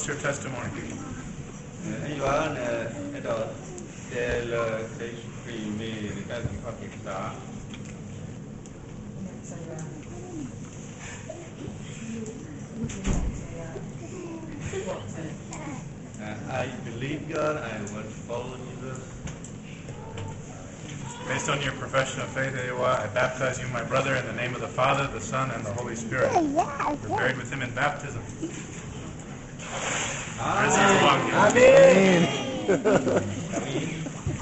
your testimony? I believe God. I want to follow Jesus. Based on your profession of faith, I baptize you, my brother, in the name of the Father, the Son, and the Holy Spirit. You're buried with him in baptism. Risen along him. Amen.